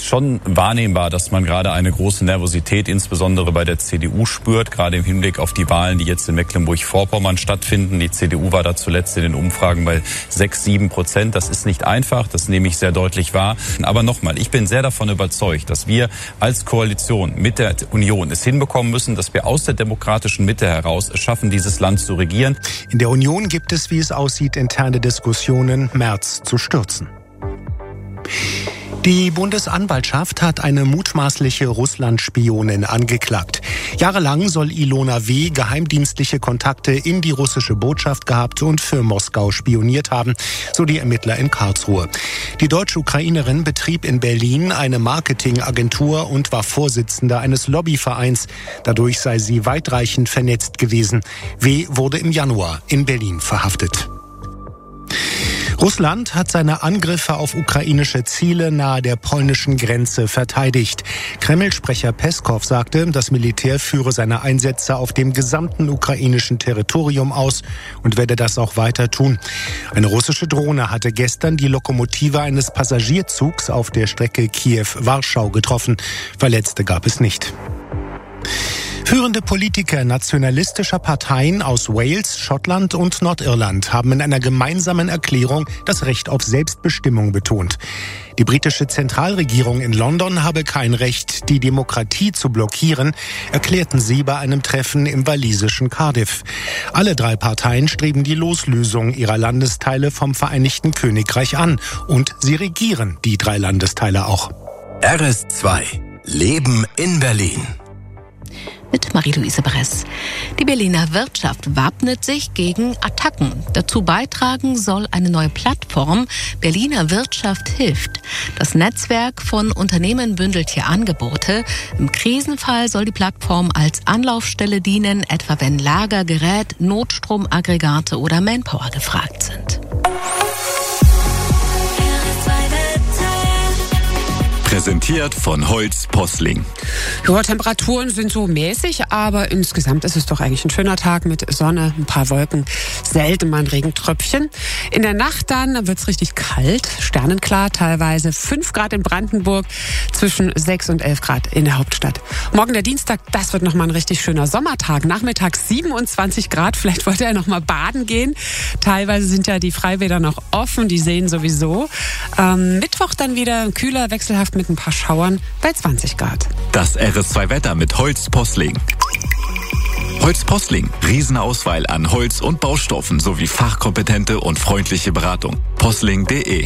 schon wahrnehmbar, dass man gerade eine große Nervosität, insbesondere bei der CDU, spürt, gerade im Hinblick auf die Wahlen, die jetzt in Mecklenburg-Vorpommern stattfinden. Die CDU war da zuletzt in den Umfragen bei 6-7%. Das ist nicht einfach, das nehme ich sehr deutlich wahr. Aber nochmal, ich bin sehr davon überzeugt, dass wir als Koalition mit der Union es hinbekommen müssen, dass wir aus der demokratischen Mitte heraus es schaffen, dieses Land zu regieren. In der Union gibt es, wie es aussieht, interne Diskussionen, Merz zu stürzen. Die Bundesanwaltschaft hat eine mutmaßliche Russland-Spionin angeklagt. Jahrelang soll Ilona W. geheimdienstliche Kontakte in die russische Botschaft gehabt und für Moskau spioniert haben, so die Ermittler in Karlsruhe. Die Deutsch-Ukrainerin betrieb in Berlin eine Marketingagentur und war Vorsitzende eines Lobbyvereins. Dadurch sei sie weitreichend vernetzt gewesen. W. wurde im Januar in Berlin verhaftet. Russland hat seine Angriffe auf ukrainische Ziele nahe der polnischen Grenze verteidigt. Kreml-Sprecher Peskow sagte, das Militär führe seine Einsätze auf dem gesamten ukrainischen Territorium aus und werde das auch weiter tun. Eine russische Drohne hatte gestern die Lokomotive eines Passagierzugs auf der Strecke Kiew-Warschau getroffen. Verletzte gab es nicht. Führende Politiker nationalistischer Parteien aus Wales, Schottland und Nordirland haben in einer gemeinsamen Erklärung das Recht auf Selbstbestimmung betont. Die britische Zentralregierung in London habe kein Recht, die Demokratie zu blockieren, erklärten sie bei einem Treffen im walisischen Cardiff. Alle drei Parteien streben die Loslösung ihrer Landesteile vom Vereinigten Königreich an und sie regieren die drei Landesteile auch. RS2 Leben in Berlin. Mit Marie-Louise Bress. Die Berliner Wirtschaft wappnet sich gegen Attacken. Dazu beitragen soll eine neue Plattform. Berliner Wirtschaft hilft. Das Netzwerk von Unternehmen bündelt hier Angebote. Im Krisenfall soll die Plattform als Anlaufstelle dienen, etwa wenn Lager, Gerät, Notstromaggregate oder Manpower gefragt sind. Präsentiert von Holz Posling. Ja, Temperaturen sind so mäßig, aber insgesamt ist es doch eigentlich ein schöner Tag mit Sonne, ein paar Wolken, selten mal ein Regentröpfchen. In der Nacht dann wird's richtig kalt, sternenklar teilweise, 5 Grad in Brandenburg, zwischen 6 und 11 Grad in der Hauptstadt. Morgen der Dienstag, das wird nochmal ein richtig schöner Sommertag. Nachmittags 27 Grad, vielleicht wollt ihr ja nochmal baden gehen. Teilweise sind ja die Freibäder noch offen, die sehen sowieso. Mittwoch dann wieder kühler, wechselhaft mit ein paar Schauern bei 20 Grad. Das RS2-Wetter mit Holz Posling. Holz Posling. Riesenauswahl an Holz und Baustoffen sowie fachkompetente und freundliche Beratung. Posling.de.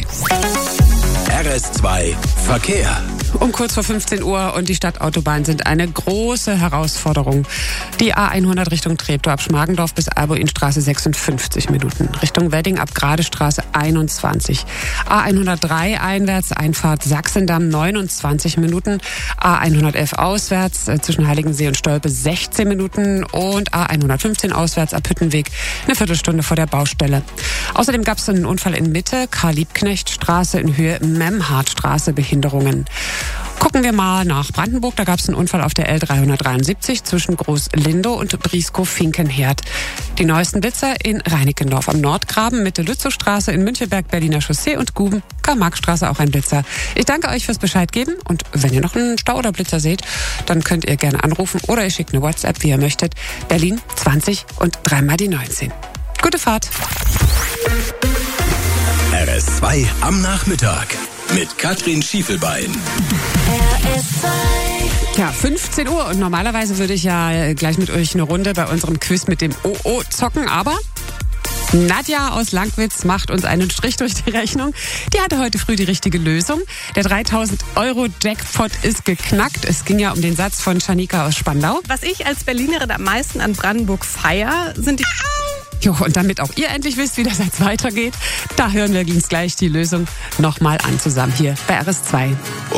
RS2 Verkehr. Um kurz vor 15 Uhr und die Stadtautobahnen sind eine große Herausforderung. Die A100 Richtung Treptow ab Schmargendorf bis Albuinstraße 56 Minuten. Richtung Wedding ab Gradestraße 21. A103 einwärts, Einfahrt Sachsendamm 29 Minuten. A111 auswärts zwischen Heiligensee und Stolpe 16 Minuten. Und A115 auswärts ab Hüttenweg eine Viertelstunde vor der Baustelle. Außerdem gab es einen Unfall in Mitte, Karl-Liebknecht-Straße in Höhe Memhardstraße, Behinderungen. Gucken wir mal nach Brandenburg. Da gab es einen Unfall auf der L373 zwischen Groß-Lindow und Brieskow-Finkenherd. Die neuesten Blitzer in Reinickendorf am Nordgraben, Mitte Lützowstraße in Münchenberg, Berliner Chaussee und Guben, Karl-Marx-Straße auch ein Blitzer. Ich danke euch fürs Bescheid geben und wenn ihr noch einen Stau oder Blitzer seht, dann könnt ihr gerne anrufen oder ihr schickt eine WhatsApp, wie ihr möchtet. Berlin 20 und 3 mal die 19. Gute Fahrt. RS2 am Nachmittag mit Katrin Schiefelbein. Ja, 15 Uhr und normalerweise würde ich ja gleich mit euch eine Runde bei unserem Quiz mit dem OO zocken, aber Nadja aus Langwitz macht uns einen Strich durch die Rechnung. Die hatte heute früh die richtige Lösung. Der 3.000-Euro-Jackpot ist geknackt. Es ging ja um den Satz von Shanika aus Spandau. Was ich als Berlinerin am meisten an Brandenburg feiere, sind die... Jo, und damit auch ihr endlich wisst, wie das jetzt weitergeht, da hören wir uns gleich die Lösung nochmal an zusammen hier bei RS2.